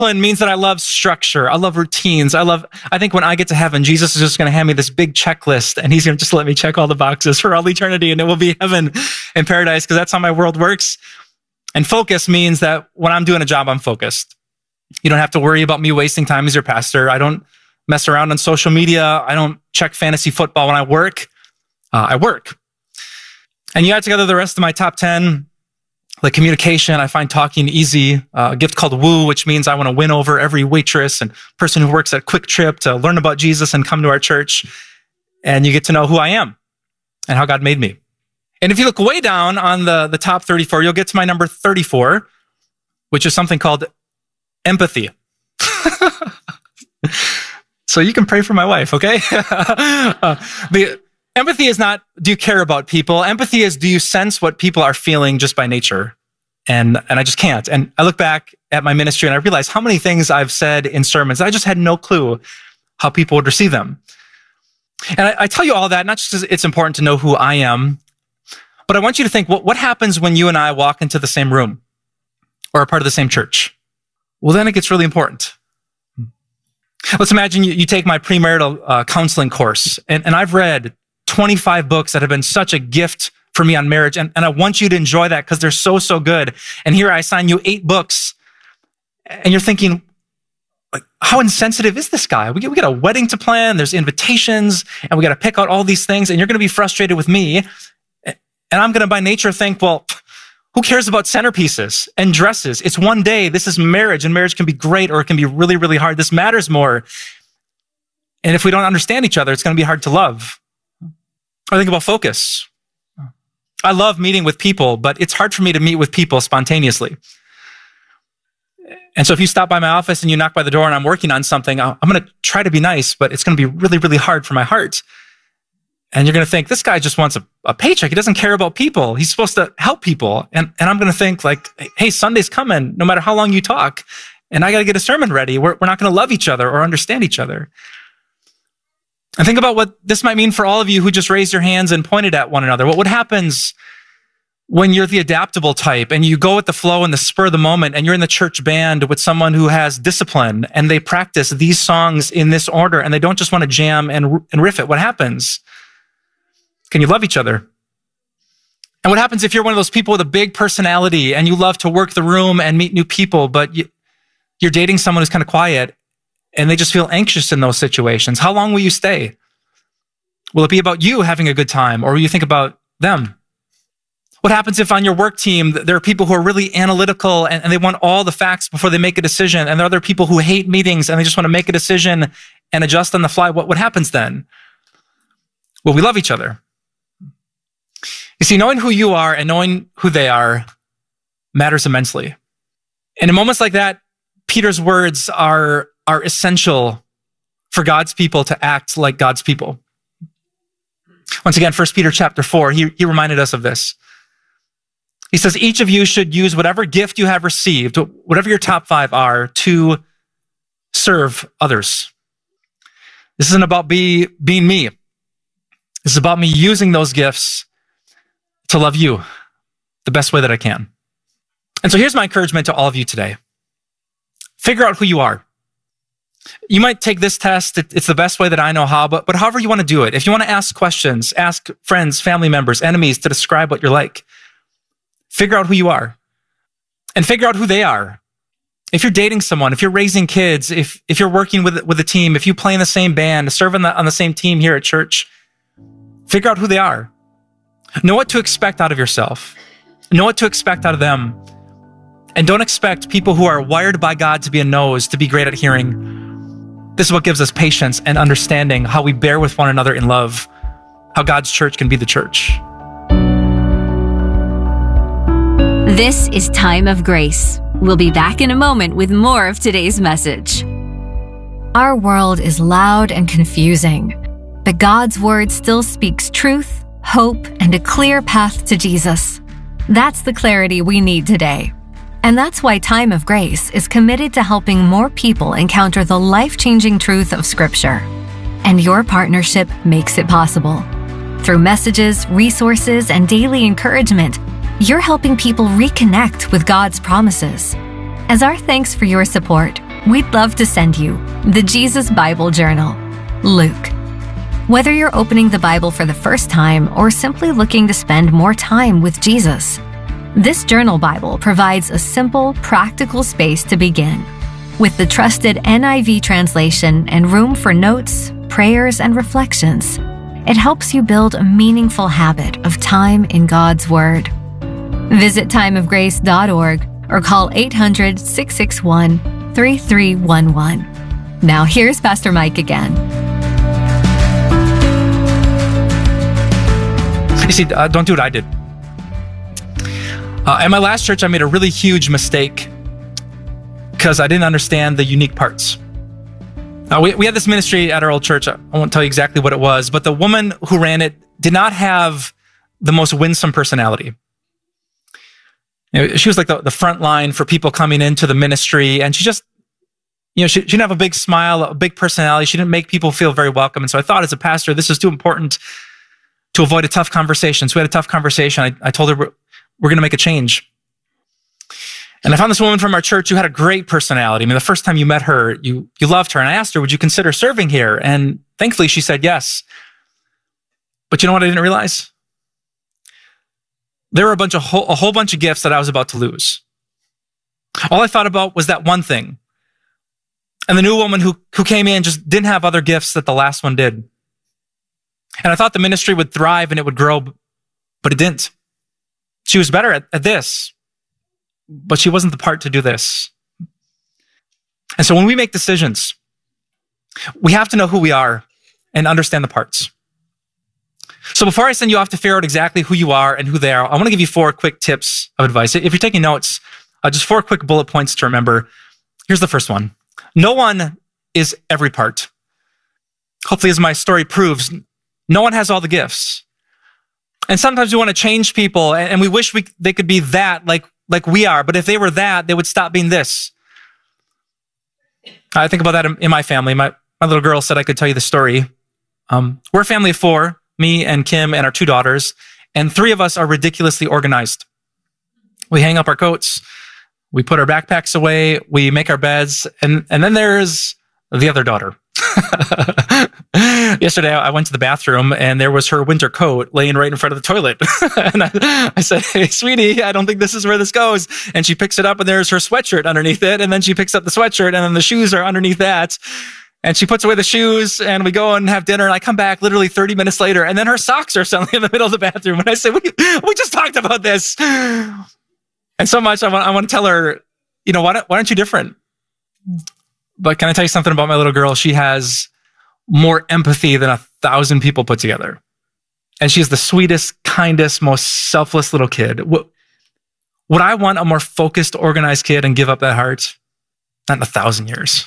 Discipline means that I love structure. I love routines. I think when I get to heaven, Jesus is just going to hand me this big checklist and he's going to just let me check all the boxes for all eternity and it will be heaven and paradise because that's how my world works. And focus means that when I'm doing a job, I'm focused. You don't have to worry about me wasting time as your pastor. I don't mess around on social media. I don't check fantasy football when I work. I work. And you add together the rest of my top 10, like communication, I find talking easy. A gift called Woo, which means I want to win over every waitress and person who works at Quick Trip to learn about Jesus and come to our church. And you get to know who I am and how God made me. And if you look way down on the top 34, you'll get to my number 34, which is something called empathy. So you can pray for my wife, okay? Empathy is not, do you care about people? Empathy is, do you sense what people are feeling just by nature? And I just can't. And I look back at my ministry and I realize how many things I've said in sermons, I just had no clue how people would receive them. And I tell you all that, not just because it's important to know who I am, but I want you to think, what happens when you and I walk into the same room or are part of the same church? Well, then it gets really important. Let's imagine you take my premarital counseling course, and I've read 25 books that have been such a gift for me on marriage, and I want you to enjoy that because they're so, so good. And here I assign you 8 books, and you're thinking, like, how insensitive is this guy? We got a wedding to plan, there's invitations, and we got to pick out all these things, and you're going to be frustrated with me, and I'm going to by nature think, well, who cares about centerpieces and dresses? It's one day. This is marriage, and marriage can be great or it can be really, really hard. This matters more. And if we don't understand each other, it's going to be hard to love. I think about focus. I love meeting with people, but it's hard for me to meet with people spontaneously. And so if you stop by my office and you knock by the door and I'm working on something, I'm going to try to be nice, but it's going to be really, really hard for my heart. And you're going to think, this guy just wants a paycheck. He doesn't care about people. He's supposed to help people. And I'm going to think like, hey, Sunday's coming, no matter how long you talk. And I got to get a sermon ready. We're not going to love each other or understand each other. And think about what this might mean for all of you who just raised your hands and pointed at one another. What happens when you're the adaptable type and you go with the flow in the spur of the moment and you're in the church band with someone who has discipline and they practice these songs in this order and they don't just want to jam and riff it? What happens? Can you love each other? And what happens if you're one of those people with a big personality and you love to work the room and meet new people, but you're dating someone who's kind of quiet and they just feel anxious in those situations? How long will you stay? Will it be about you having a good time, or will you think about them? What happens if on your work team, there are people who are really analytical and they want all the facts before they make a decision, and there are other people who hate meetings and they just want to make a decision and adjust on the fly? What happens then? Will we love each other? You see, knowing who you are and knowing who they are matters immensely. And in moments like that, Peter's words are essential for God's people to act like God's people. Once again, 1 Peter chapter 4, he reminded us of this. He says, each of you should use whatever gift you have received, whatever your top 5 are, to serve others. This isn't about being me. This is about me using those gifts to love you the best way that I can. And so here's my encouragement to all of you today. Figure out who you are. You might take this test. It's the best way that I know how, but however you want to do it. If you want to ask questions, ask friends, family members, enemies to describe what you're like. Figure out who you are and figure out who they are. If you're dating someone, if you're raising kids, if you're working with a team, if you play in the same band, serve on the same team here at church, figure out who they are. Know what to expect out of yourself. Know what to expect out of them. And don't expect people who are wired by God to be a nose to be great at hearing. This is what gives us patience and understanding, how we bear with one another in love, how God's church can be the church. This is Time of Grace. We'll be back in a moment with more of today's message. Our world is loud and confusing, but God's word still speaks truth, hope, and a clear path to Jesus. That's the clarity we need today. And that's why Time of Grace is committed to helping more people encounter the life-changing truth of Scripture. And your partnership makes it possible. Through messages, resources, and daily encouragement, you're helping people reconnect with God's promises. As our thanks for your support, we'd love to send you the Jesus Bible Journal, Luke. Whether you're opening the Bible for the first time or simply looking to spend more time with Jesus, this journal Bible provides a simple, practical space to begin. With the trusted NIV translation and room for notes, prayers, and reflections, it helps you build a meaningful habit of time in God's Word. Visit timeofgrace.org or call 800-661-3311. Now here's Pastor Mike again. You see, don't do what I did. At my last church, I made a really huge mistake because I didn't understand the unique parts. We had this ministry at our old church. I won't tell you exactly what it was, but the woman who ran it did not have the most winsome personality. She was like the front line for people coming into the ministry, and she just, she didn't have a big smile, a big personality. She didn't make people feel very welcome. And so I thought, as a pastor, this is too important to avoid a tough conversation. So we had a tough conversation. I told her we're going to make a change. And I found this woman from our church who had a great personality. I mean, the first time you met her, you loved her. And I asked her, would you consider serving here? And thankfully, she said yes. But you know what I didn't realize? There were a whole bunch of gifts that I was about to lose. All I thought about was that one thing. And the new woman who came in just didn't have other gifts that the last one did. And I thought the ministry would thrive and it would grow, but it didn't. She was better at this, but she wasn't the part to do this. And so when we make decisions, we have to know who we are and understand the parts. So before I send you off to figure out exactly who you are and who they are, I want to give you 4 quick tips of advice. If you're taking notes, just 4 quick bullet points to remember. Here's the first one. No one is every part. Hopefully, as my story proves, no one has all the gifts. And sometimes we want to change people and we wish they could be that like we are. But if they were that, they would stop being this. I think about that in my family. My little girl said I could tell you the story. We're a family of 4, me and Kim and our 2 daughters, and 3 of us are ridiculously organized. We hang up our coats, we put our backpacks away, we make our beds, and then there's the other daughter. Yesterday, I went to the bathroom and there was her winter coat laying right in front of the toilet. And I said, hey, sweetie, I don't think this is where this goes. And she picks it up and there's her sweatshirt underneath it. And then she picks up the sweatshirt and then the shoes are underneath that. And she puts away the shoes and we go and have dinner. And I come back literally 30 minutes later and then her socks are suddenly in the middle of the bathroom. And I say, we just talked about this. And so much I want to tell her, why aren't you different? But can I tell you something about my little girl? She has more empathy than 1,000 people put together. And she's the sweetest, kindest, most selfless little kid. Would I want a more focused, organized kid and give up that heart? Not in 1,000 years.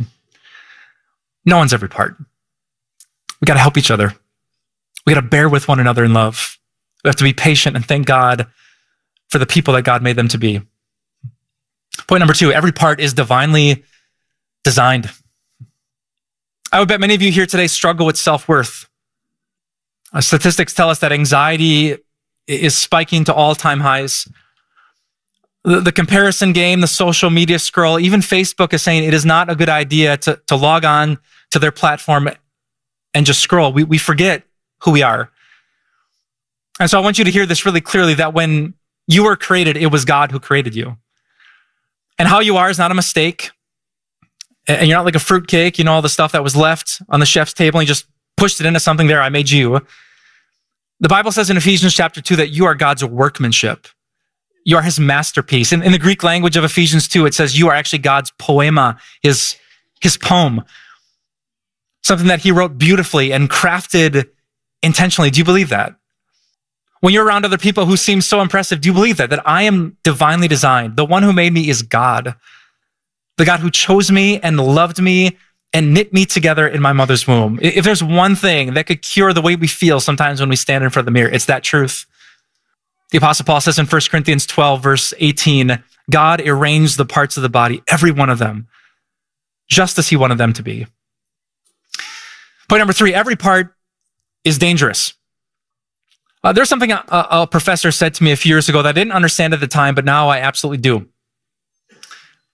No one's every part. We got to help each other. We got to bear with one another in love. We have to be patient and thank God for the people that God made them to be. Point number 2, every part is divinely designed. I would bet many of you here today struggle with self-worth. Statistics tell us that anxiety is spiking to all-time highs. The comparison game, the social media scroll, even Facebook is saying it is not a good idea to log on to their platform and just scroll. We forget who we are. And so I want you to hear this really clearly, that when you were created, it was God who created you. And how you are is not a mistake. And you're not like a fruitcake, all the stuff that was left on the chef's table and you just pushed it into something there. I made you. The Bible says in Ephesians chapter 2 that you are God's workmanship. You are his masterpiece. In the Greek language of Ephesians 2, it says you are actually God's poema, his poem. Something that he wrote beautifully and crafted intentionally. Do you believe that? When you're around other people who seem so impressive, do you believe that I am divinely designed? The one who made me is God. The God who chose me and loved me and knit me together in my mother's womb. If there's one thing that could cure the way we feel sometimes when we stand in front of the mirror, it's that truth. The Apostle Paul says in 1 Corinthians 12, verse 18, God arranged the parts of the body, every one of them, just as he wanted them to be. Point number 3, every part is dangerous. There's something a professor said to me a few years ago that I didn't understand at the time, but now I absolutely do.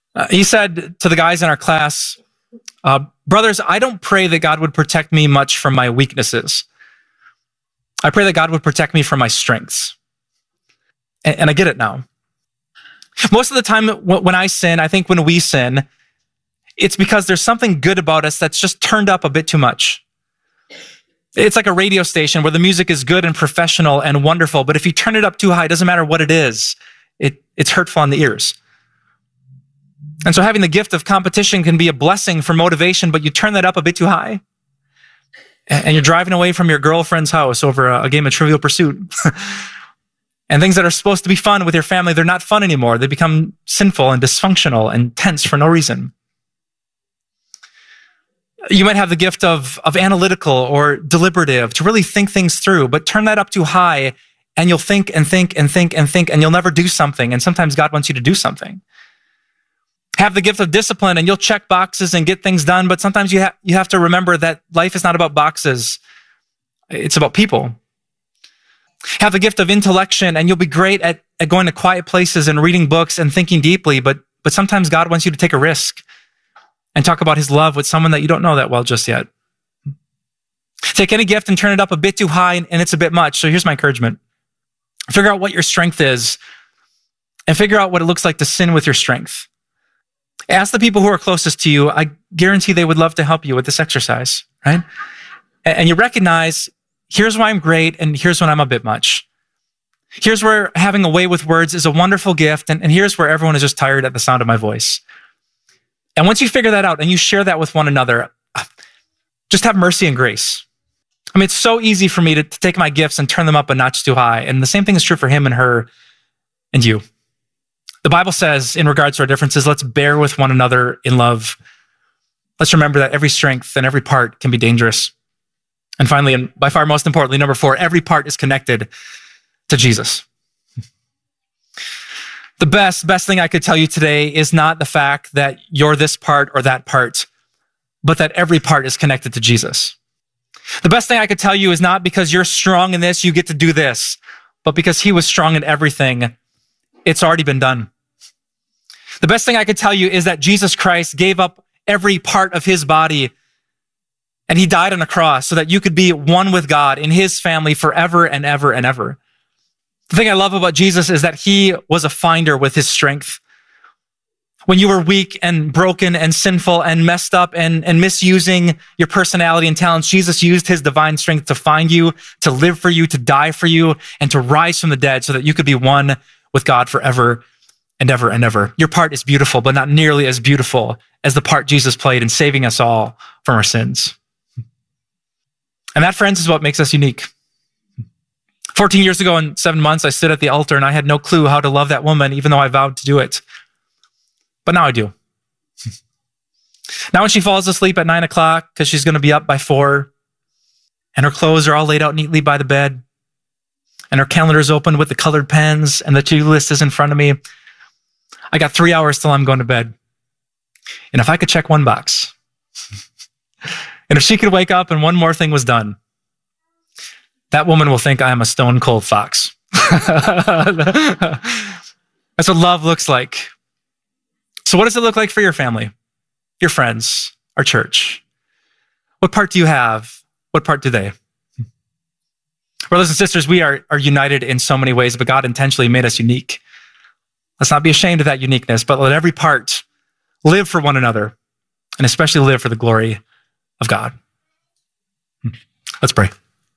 He said to the guys in our class, brothers, I don't pray that God would protect me much from my weaknesses. I pray that God would protect me from my strengths. And I get it now. Most of the time when I sin, I think when we sin, it's because there's something good about us that's just turned up a bit too much. It's like a radio station where the music is good and professional and wonderful, but if you turn it up too high, it doesn't matter what it is, it's hurtful on the ears. And so having the gift of competition can be a blessing for motivation, but you turn that up a bit too high, and you're driving away from your girlfriend's house over a game of Trivial Pursuit. And things that are supposed to be fun with your family, they're not fun anymore. They become sinful and dysfunctional and tense for no reason. You might have the gift of analytical or deliberative, to really think things through, but turn that up too high and you'll think and think and think and think and you'll never do something. And sometimes God wants you to do something. Have the gift of discipline and you'll check boxes and get things done, but sometimes you have to remember that life is not about boxes. It's about people. Have the gift of intellection and you'll be great at going to quiet places and reading books and thinking deeply, but sometimes God wants you to take a risk and talk about his love with someone that you don't know that well just yet. Take any gift and turn it up a bit too high and it's a bit much. So here's my encouragement. Figure out what your strength is and figure out what it looks like to sin with your strength. Ask the people who are closest to you. I guarantee they would love to help you with this exercise, right? And you recognize, here's why I'm great, and here's when I'm a bit much. Here's where having a way with words is a wonderful gift, and here's where everyone is just tired at the sound of my voice. And once you figure that out and you share that with one another, just have mercy and grace. I mean, it's so easy for me to take my gifts and turn them up a notch too high, and the same thing is true for him and her and you. The Bible says, in regards to our differences, let's bear with one another in love. Let's remember that every strength and every part can be dangerous. And finally, and by far most importantly, number 4, every part is connected to Jesus. The best thing I could tell you today is not the fact that you're this part or that part, but that every part is connected to Jesus. The best thing I could tell you is not because you're strong in this, you get to do this, but because he was strong in everything, it's already been done. The best thing I could tell you is that Jesus Christ gave up every part of his body and he died on a cross so that you could be one with God in his family forever and ever and ever. The thing I love about Jesus is that he was a finder with his strength. When you were weak and broken and sinful and messed up and misusing your personality and talents, Jesus used his divine strength to find you, to live for you, to die for you, and to rise from the dead so that you could be one with God forever and ever and ever. Your part is beautiful, but not nearly as beautiful as the part Jesus played in saving us all from our sins. And that, friends, is what makes us unique. 14 years ago in 7 months, I stood at the altar and I had no clue how to love that woman, even though I vowed to do it. But now I do. Now when she falls asleep at 9 o'clock, because she's going to be up by 4, and her clothes are all laid out neatly by the bed, and her calendar is open with the colored pens, and the to-do list is in front of me, I got 3 hours till I'm going to bed. And if I could check one box, and if she could wake up and one more thing was done, that woman will think I am a stone cold fox. That's what love looks like. So what does it look like for your family, your friends, our church? What part do you have? What part do they? Brothers and sisters, we are united in so many ways, but God intentionally made us unique. Let's not be ashamed of that uniqueness, but let every part live for one another, and especially live for the glory of God. Let's pray.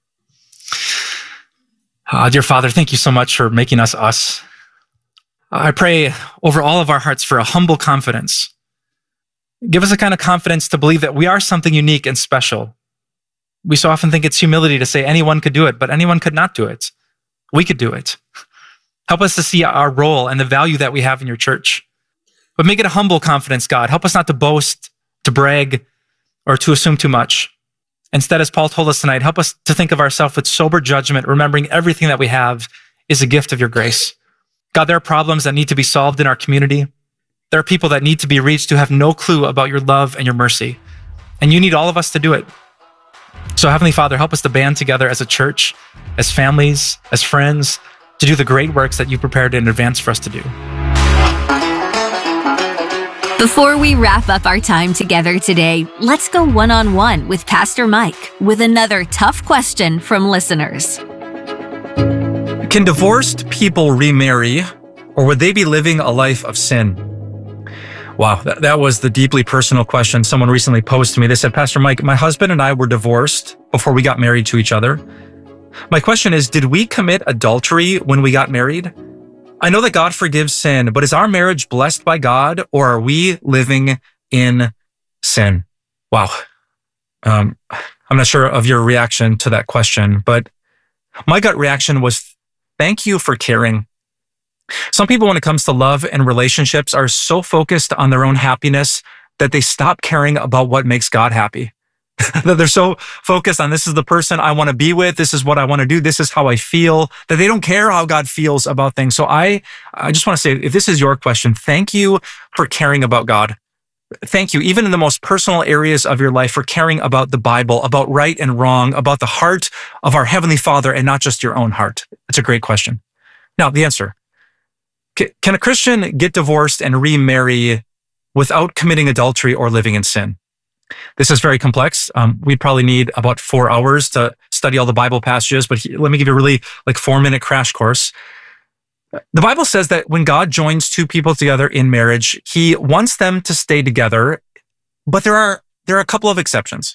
Dear Father, thank you so much for making us us. I pray over all of our hearts for a humble confidence. Give us a kind of confidence to believe that we are something unique and special. We so often think it's humility to say anyone could do it, but anyone could not do it. We could do it. Help us to see our role and the value that we have in your church. But make it a humble confidence, God. Help us not to boast, to brag, or to assume too much. Instead, as Paul told us tonight, help us to think of ourselves with sober judgment, remembering everything that we have is a gift of your grace. God, there are problems that need to be solved in our community. There are people that need to be reached who have no clue about your love and your mercy. And you need all of us to do it. So Heavenly Father, help us to band together as a church, as families, as friends, to do the great works that you prepared in advance for us to do. Before we wrap up our time together today, let's go one-on-one with Pastor Mike with another tough question from listeners. Can divorced people remarry, or would they be living a life of sin? Wow, that was the deeply personal question someone recently posed to me. They said, Pastor Mike, my husband and I were divorced before we got married to each other. My question is, did we commit adultery when we got married? I know that God forgives sin, but is our marriage blessed by God, or are we living in sin? Wow. I'm not sure of your reaction to that question, but my gut reaction was, thank you for caring. Some people, when it comes to love and relationships, are so focused on their own happiness that they stop caring about what makes God happy. That they're so focused on, this is the person I want to be with, this is what I want to do, this is how I feel, that they don't care how God feels about things. So I just want to say, if this is your question, thank you for caring about God. Thank you, even in the most personal areas of your life, for caring about the Bible, about right and wrong, about the heart of our Heavenly Father and not just your own heart. That's a great question. Now, the answer. Can a Christian get divorced and remarry without committing adultery or living in sin? This is very complex. We'd probably need about 4 hours to study all the Bible passages, but let me give you a really 4-minute crash course. The Bible says that when God joins two people together in marriage, he wants them to stay together, but there are a couple of exceptions.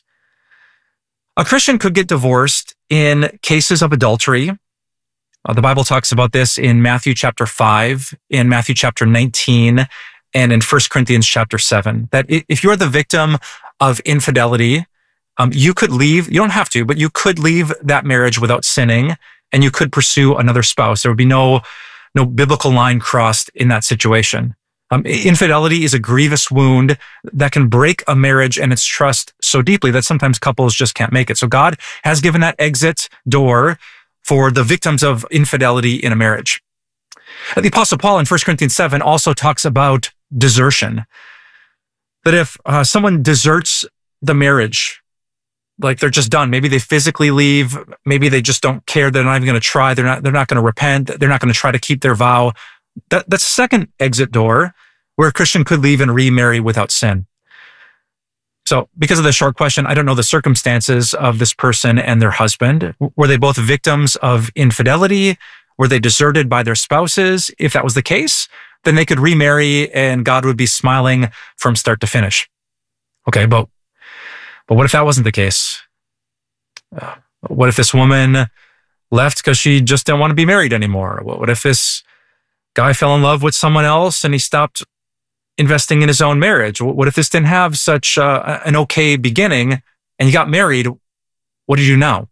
A Christian could get divorced in cases of adultery. The Bible talks about this in Matthew chapter 5, in Matthew chapter 19, and in 1 Corinthians chapter 7, that if you're the victim of infidelity, you could leave, you don't have to, but you could leave that marriage without sinning, and you could pursue another spouse. There would be no biblical line crossed in that situation. Infidelity is a grievous wound that can break a marriage and its trust so deeply that sometimes couples just can't make it. So God has given that exit door for the victims of infidelity in a marriage. The Apostle Paul in 1 Corinthians 7 also talks about desertion. That if someone deserts the marriage, like they're just done, maybe they physically leave, maybe they just don't care, they're not even going to try, they're not going to repent, they're not going to try to keep their vow. That's the second exit door where a Christian could leave and remarry without sin. So because of the short question, I don't know the circumstances of this person and their husband. Were they both victims of infidelity? Were they deserted by their spouses? If that was the case, then they could remarry and God would be smiling from start to finish. Okay, but what if that wasn't the case? What if this woman left because she just didn't want to be married anymore? What if this guy fell in love with someone else and he stopped investing in his own marriage? What if this didn't have such an okay beginning and you got married? What do you do now?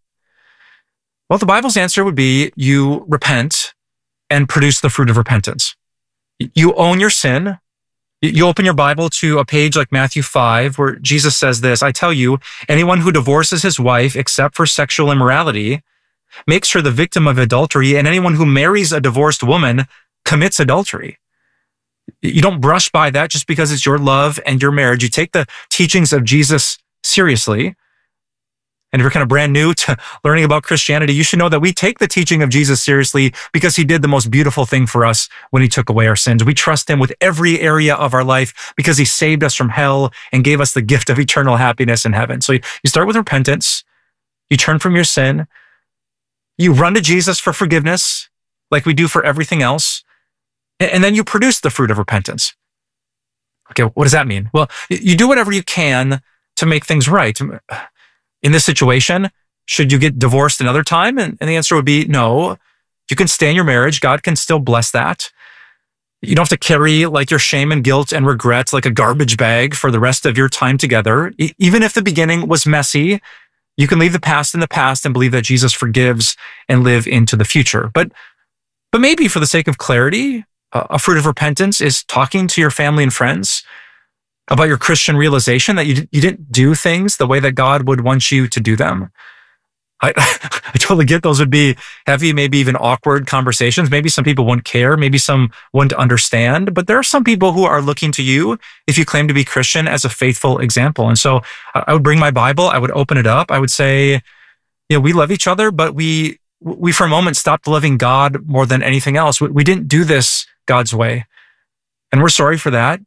Well, the Bible's answer would be you repent and produce the fruit of repentance. You own your sin. You open your Bible to a page like Matthew 5, where Jesus says this, I tell you, anyone who divorces his wife except for sexual immorality makes her the victim of adultery, and anyone who marries a divorced woman commits adultery. You don't brush by that just because it's your love and your marriage. You take the teachings of Jesus seriously. And if you're kind of brand new to learning about Christianity, you should know that we take the teaching of Jesus seriously because he did the most beautiful thing for us when he took away our sins. We trust him with every area of our life because he saved us from hell and gave us the gift of eternal happiness in heaven. So you start with repentance. You turn from your sin. You run to Jesus for forgiveness like we do for everything else. And then you produce the fruit of repentance. Okay, what does that mean? Well, you do whatever you can to make things right. In this situation, should you get divorced another time? And the answer would be no. You can stay in your marriage. God can still bless that. You don't have to carry like your shame and guilt and regrets like a garbage bag for the rest of your time together. Even if the beginning was messy, you can leave the past in the past and believe that Jesus forgives and live into the future. But maybe for the sake of clarity, a fruit of repentance is talking to your family and friends about your Christian realization that you didn't do things the way that God would want you to do them. I totally get those would be heavy, maybe even awkward conversations. Maybe some people wouldn't care. Maybe some wouldn't understand. But there are some people who are looking to you, if you claim to be Christian, as a faithful example. And so I would bring my Bible. I would open it up. I would say, we love each other, but we for a moment stopped loving God more than anything else. We didn't do this God's way. And we're sorry for that.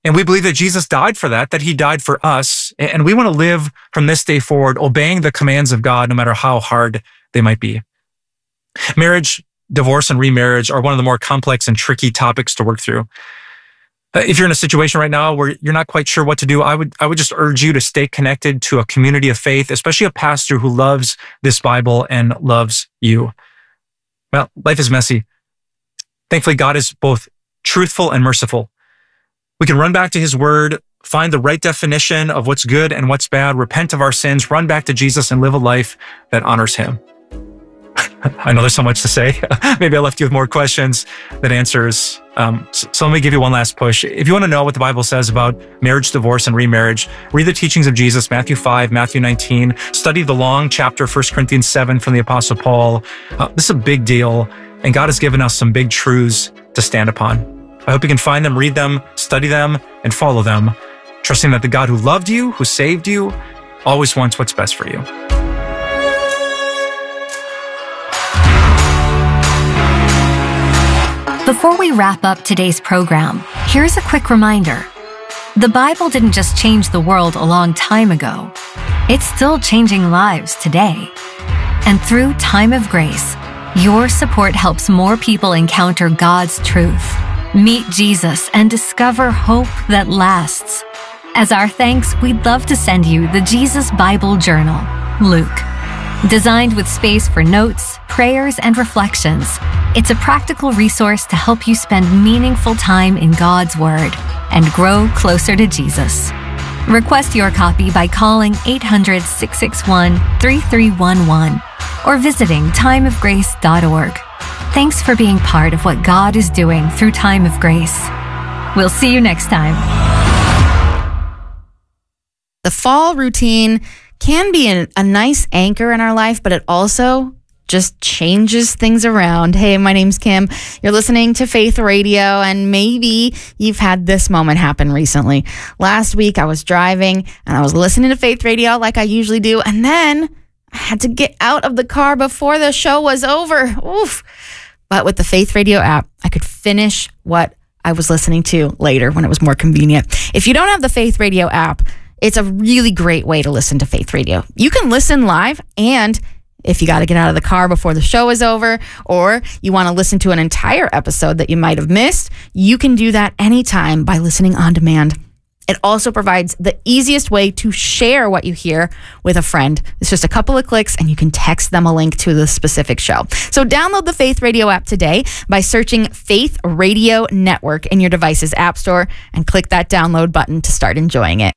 And we believe that Jesus died for that he died for us. And we want to live from this day forward, obeying the commands of God, no matter how hard they might be. Marriage, divorce, and remarriage are one of the more complex and tricky topics to work through. If you're in a situation right now where you're not quite sure what to do, I would just urge you to stay connected to a community of faith, especially a pastor who loves this Bible and loves you. Well, life is messy. Thankfully, God is both truthful and merciful. We can run back to his word, find the right definition of what's good and what's bad, repent of our sins, run back to Jesus, and live a life that honors him. I know there's so much to say. Maybe I left you with more questions than answers. So let me give you one last push. If you want to know what the Bible says about marriage, divorce, and remarriage, read the teachings of Jesus, Matthew 5, Matthew 19. Study the long chapter, 1 Corinthians 7 from the Apostle Paul. This is a big deal, and God has given us some big truths to stand upon. I hope you can find them, read them, study them, and follow them, trusting that the God who loved you, who saved you, always wants what's best for you. Before we wrap up today's program, here's a quick reminder. The Bible didn't just change the world a long time ago. It's still changing lives today. And through Time of Grace, your support helps more people encounter God's truth, meet Jesus, and discover hope that lasts. As our thanks, we'd love to send you the Jesus Bible Journal, Luke. Designed with space for notes, prayers, and reflections, it's a practical resource to help you spend meaningful time in God's Word and grow closer to Jesus. Request your copy by calling 800-661-3311 or visiting timeofgrace.org. Thanks for being part of what God is doing through Time of Grace. We'll see you next time. The fall routine can be a nice anchor in our life, but it also just changes things around. Hey, my name's Kim. You're listening to Faith Radio, and maybe you've had this moment happen recently. Last week, I was driving, and I was listening to Faith Radio like I usually do, and then I had to get out of the car before the show was over. Oof. But with the Faith Radio app, I could finish what I was listening to later when it was more convenient. If you don't have the Faith Radio app, it's a really great way to listen to Faith Radio. You can listen live, and if you got to get out of the car before the show is over, or you want to listen to an entire episode that you might have missed, you can do that anytime by listening on demand. It also provides the easiest way to share what you hear with a friend. It's just a couple of clicks, and you can text them a link to the specific show. So download the Faith Radio app today by searching Faith Radio Network in your device's app store and click that download button to start enjoying it.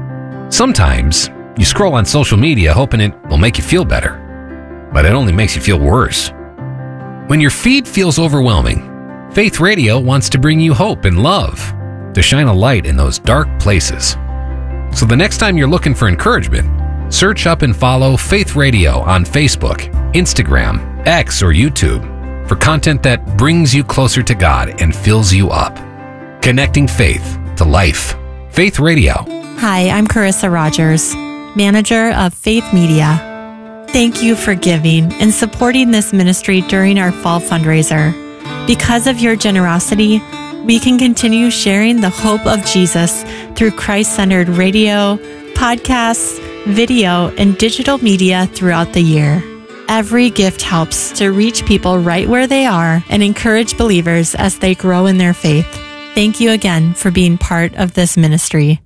Sometimes you scroll on social media hoping it will make you feel better, but it only makes you feel worse. When your feed feels overwhelming, Faith Radio wants to bring you hope and love, to shine a light in those dark places. So the next time you're looking for encouragement, search up and follow Faith Radio on Facebook, Instagram, X, or YouTube for content that brings you closer to God and fills you up. Connecting faith to life. Faith Radio. Hi, I'm Carissa Rogers, manager of Faith Media. Thank you for giving and supporting this ministry during our fall fundraiser. Because of your generosity, we can continue sharing the hope of Jesus through Christ-centered radio, podcasts, video, and digital media throughout the year. Every gift helps to reach people right where they are and encourage believers as they grow in their faith. Thank you again for being part of this ministry.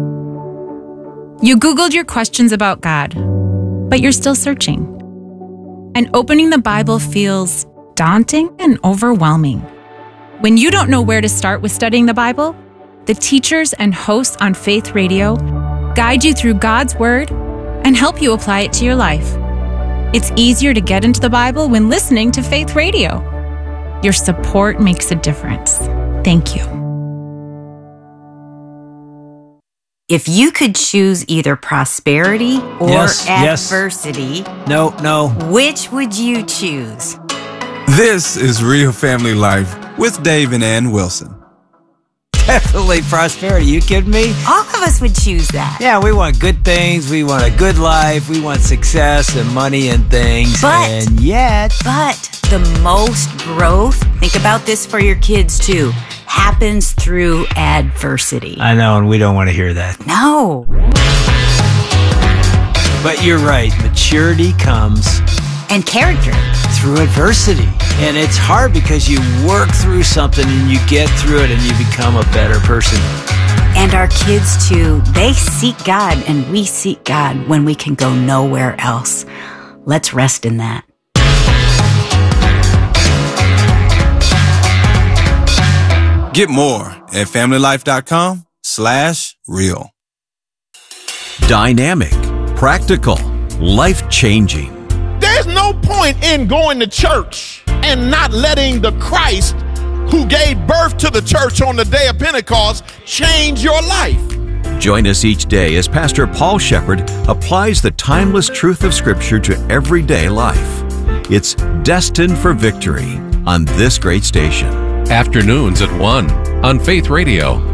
You Googled your questions about God, but you're still searching. And opening the Bible feels daunting and overwhelming. When you don't know where to start with studying the Bible, the teachers and hosts on Faith Radio guide you through God's Word and help you apply it to your life. It's easier to get into the Bible when listening to Faith Radio. Your support makes a difference. Thank you. If you could choose either prosperity or adversity, No. which would you choose? This is Real Family Life with Dave and Ann Wilson. Definitely prosperity. You kidding me? All of us would choose that. Yeah, we want good things. We want a good life. We want success and money and things. But and yet, the most growth, think about this for your kids too, happens through adversity. I know, and we don't want to hear that. No. But you're right. Maturity comes. And character. Through adversity. And it's hard because you work through something and you get through it and you become a better person. And our kids, too, they seek God and we seek God when we can go nowhere else. Let's rest in that. Get more at familylife.com/real. Dynamic, practical, life-changing. There's no point in going to church and not letting the Christ who gave birth to the church on the day of Pentecost change your life. Join us each day as Pastor Paul Shepherd applies the timeless truth of Scripture to everyday life. It's Destined for Victory on this great station. Afternoons at 1 on Faith Radio.